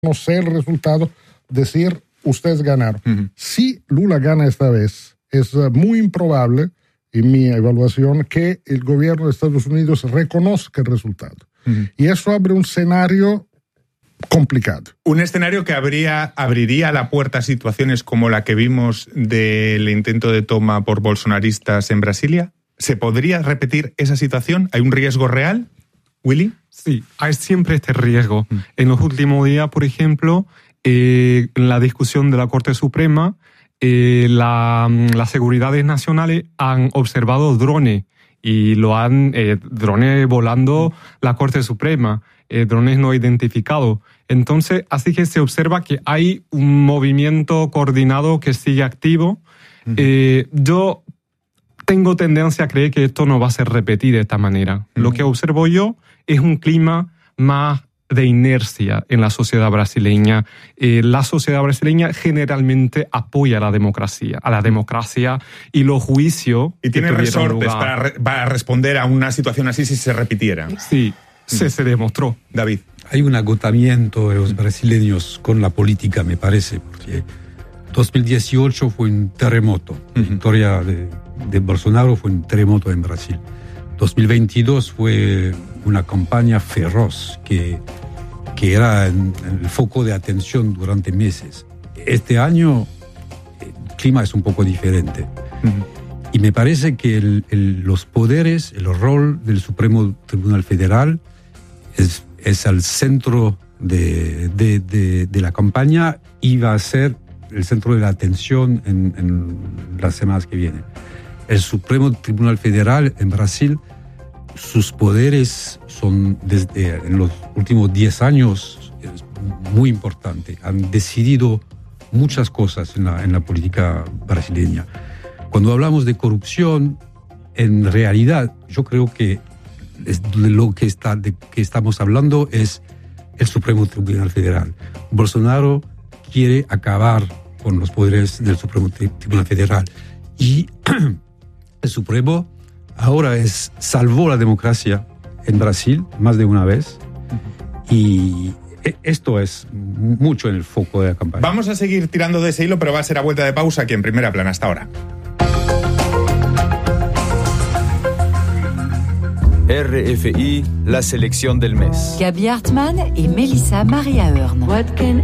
no sé el resultado, decir ustedes ganaron. Uh-huh. Si Lula gana esta vez, es muy improbable, en mi evaluación, que el gobierno de Estados Unidos reconozca el resultado. Uh-huh. Y eso abre un escenario complicado. Un escenario que abriría la puerta a situaciones como la que vimos del intento de toma por bolsonaristas en Brasilia. ¿Se podría repetir esa situación? ¿Hay un riesgo real, Willy? Sí, hay siempre este riesgo. En los últimos días, por ejemplo, en la discusión de la Corte Suprema, las seguridades nacionales han observado drones y drones volando la Corte Suprema, drones no identificados. Entonces, así que se observa que hay un movimiento coordinado que sigue activo. Uh-huh. Yo tengo tendencia a creer que esto no va a ser repetido de esta manera. Uh-huh. Lo que observo yo es un clima más de inercia en la sociedad brasileña. La sociedad brasileña generalmente apoya a la democracia y los juicios. ¿Y tiene resortes para responder a una situación así si se repitiera? Sí, se demostró. David. Hay un agotamiento de los brasileños con la política, me parece, porque 2018 fue un terremoto. La victoria de Bolsonaro fue un terremoto en Brasil. 2022 fue una campaña feroz que era el foco de atención durante meses. Este año el clima es un poco diferente. Uh-huh. Y me parece que los poderes, el rol del Supremo Tribunal Federal es al centro de la campaña y va a ser el centro de la atención en las semanas que vienen. El Supremo Tribunal Federal en Brasil, sus poderes son en los últimos 10 años muy importantes. Han decidido muchas cosas en la política brasileña. Cuando hablamos de corrupción, en realidad yo creo que de lo que estamos hablando es el Supremo Tribunal Federal. Bolsonaro quiere acabar con los poderes del Supremo Tribunal Federal y el Supremo ahora salvó la democracia en Brasil más de una vez y esto es mucho en el foco de la campaña. Vamos a seguir tirando de ese hilo, pero va a ser a vuelta de pausa aquí en Primera Plana. Hasta ahora. RFI, la selección del mes. Gaby Hartmann y Melissa Maria Hearn.